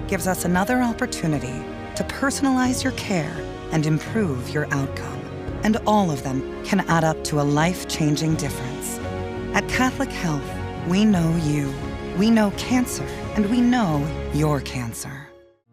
gives us another opportunity to personalize your care and improve your outcome. And all of them can add up to a life-changing difference. At Catholic Health, we know you, we know cancer, and we know your cancer.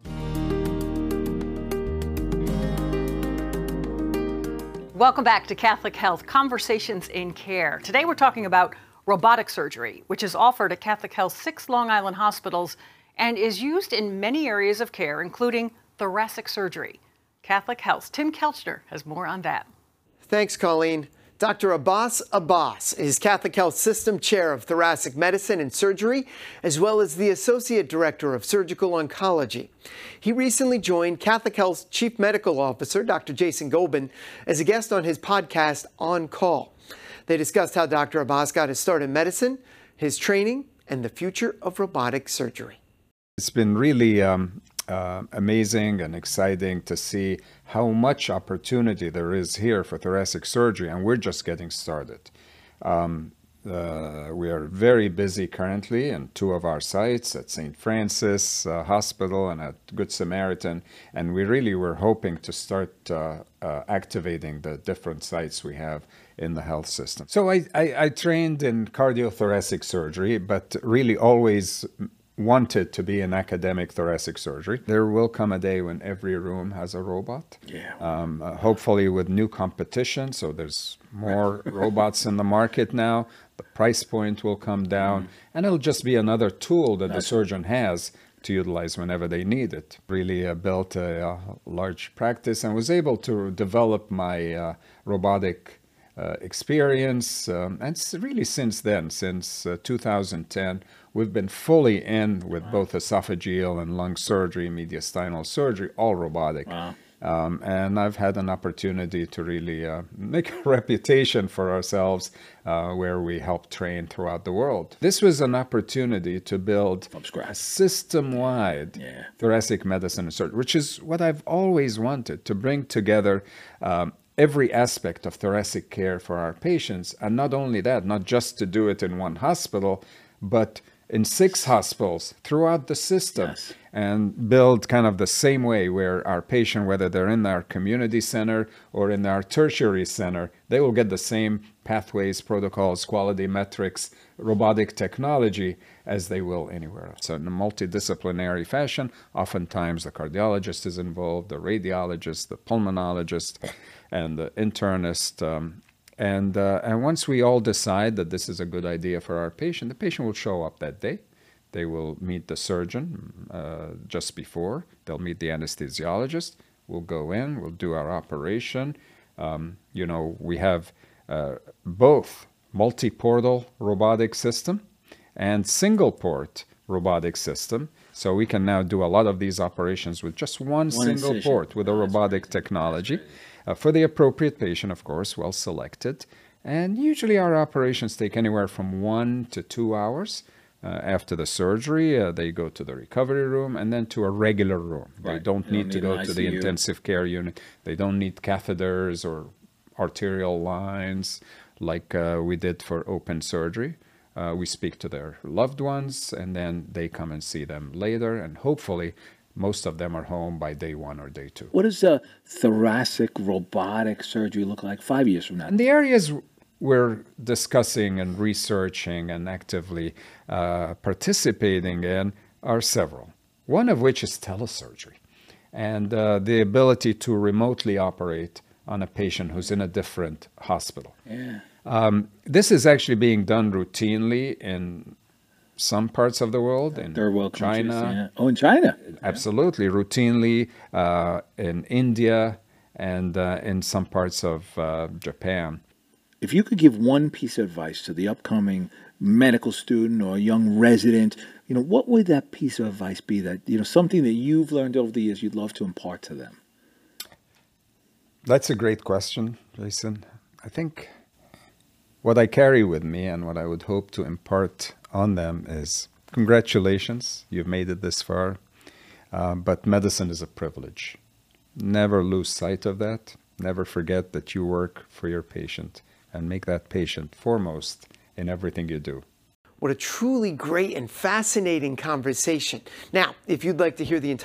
Welcome back to Catholic Health, Conversations in Care. Today we're talking about robotic surgery, which is offered at Catholic Health's 6 Long Island hospitals and is used in many areas of care, including thoracic surgery. Catholic Health's Tim Kelchner has more on that. Thanks, Colleen. Dr. Abbas Abbas is Catholic Health System Chair of Thoracic Medicine and Surgery, as well as the Associate Director of Surgical Oncology. He recently joined Catholic Health's Chief Medical Officer, Dr. Jason Gobin, as a guest on his podcast, On Call. They discussed how Dr. Abbas got his start in medicine, his training, and the future of robotic surgery. It's been really amazing and exciting to see how much opportunity there is here for thoracic surgery, and we're just getting started. We are very busy currently in 2 of our sites, at St. Francis Hospital and at Good Samaritan, and we really were hoping to start activating the different sites we have in the health system. So I trained in cardiothoracic surgery, but really always wanted to be in academic thoracic surgery. There will come a day when every room has a robot. Hopefully with new competition, so there's more robots in the market now. The price point will come down, and it'll just be another tool that the surgeon has to utilize whenever they need it. Really built a large practice and was able to develop my robotic experience. And really since then, since 2010, we've been fully in with both esophageal and lung surgery, mediastinal surgery, all robotic. And I've had an opportunity to really make a reputation for ourselves where we help train throughout the world. This was an opportunity to build a system-wide thoracic medicine and surgery, which is what I've always wanted, to bring together every aspect of thoracic care for our patients. And not only that, not just to do it in one hospital, but in 6 hospitals throughout the system, and build kind of the same way where our patient, whether they're in our community center or in our tertiary center, they will get the same pathways, protocols, quality metrics, robotic technology as they will anywhere else. So in a multidisciplinary fashion, oftentimes the cardiologist is involved, the radiologist, the pulmonologist, and the internist. And once we all decide that this is a good idea for our patient, the patient will show up that day. They will meet the surgeon just before. They'll meet the anesthesiologist. We'll go in. We'll do our operation. We have both multi-portal robotic system and single-port robotic system. So we can now do a lot of these operations with just one single port with a robotic technology. For the appropriate patient, of course, well selected. And usually our operations take anywhere from 1 to 2 hours. After the surgery, they go to the recovery room and then to a regular room. They don't need to go to the intensive care unit. They don't need catheters or arterial lines like we did for open surgery. We speak to their loved ones, and then they come and see them later, and hopefully most of them are home by day 1 or day 2. What does thoracic robotic surgery look like 5 years from now? And the areas we're discussing and researching and actively participating in are several. One of which is telesurgery, and the ability to remotely operate on a patient who's in a different hospital. This is actually being done routinely in some parts of the world, in China. In China? Absolutely, routinely, in India, and in some parts of Japan. If you could give one piece of advice to the upcoming medical student or young resident, what would that piece of advice be that, something that you've learned over the years you'd love to impart to them? That's a great question, Jason. I think what I carry with me and what I would hope to impart on them is congratulations, you've made it this far, but medicine is a privilege. Never lose sight of that. Never forget that you work for your patient and make that patient foremost in everything you do. What a truly great and fascinating conversation. Now, if you'd like to hear the entire